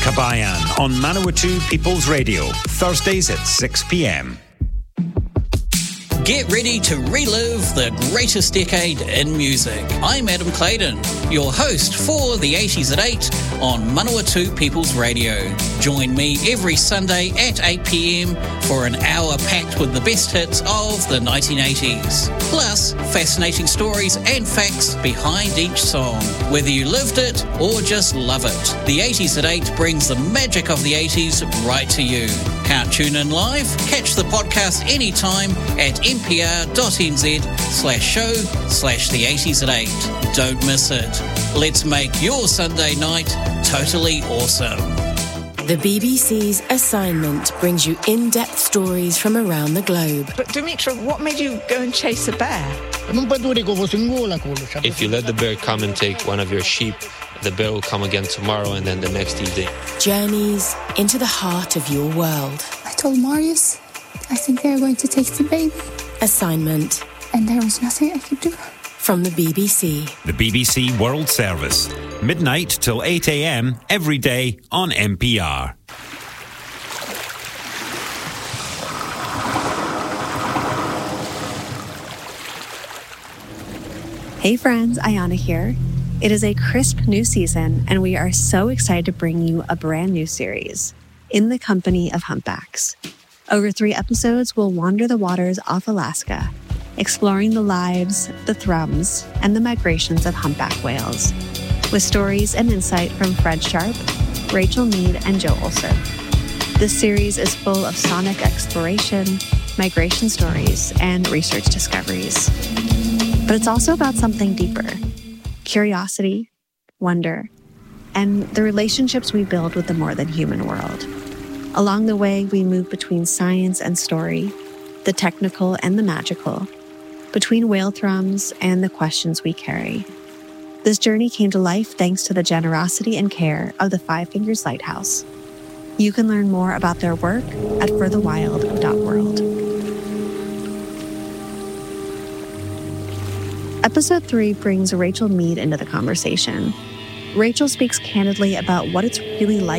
Kabayan on Manawatu People's Radio, Thursdays at 6 p.m. Get ready to relive the greatest decade in music. I'm Adam Clayton, your host for the 80s at 8 on Manawatu People's Radio. Join me every Sunday at 8 p.m. for an hour packed with the best hits of the 1980s. Plus, fascinating stories and facts behind each song. Whether you lived it or just love it, the 80s at 8 brings the magic of the 80s right to you. Can't tune in live? Catch the podcast anytime at npr.nz/show/the 80s at 8. Don't miss it. Let's make your Sunday night totally awesome. The BBC's Assignment brings you in-depth stories from around the globe. But Dimitra, what made you go and chase a bear? If you let the bear come and take one of your sheep, the bear will come again tomorrow and then the next evening. Journeys into the heart of your world. I told Marius, I think they're going to take the baby. Assignment. And there was nothing I could do. From the BBC. The BBC World Service, midnight till 8 a.m. every day on NPR. Hey friends, Ayana here. It is a crisp new season, and we are so excited to bring you a brand new series, In the Company of Humpbacks. Over 3 episodes, we'll wander the waters off Alaska, exploring the lives, the thrums, and the migrations of humpback whales, with stories and insight from Fred Sharp, Rachel Mead, and Joe Olson. This series is full of sonic exploration, migration stories, and research discoveries. But it's also about something deeper: curiosity, wonder, and the relationships we build with the more than human world. Along the way, we move between science and story, the technical and the magical, between whale thrums and the questions we carry. This journey came to life thanks to the generosity and care of the Five Fingers Lighthouse. You can learn more about their work at forthewild.world. Episode 3 brings Rachel Mead into the conversation. Rachel speaks candidly about what it's really like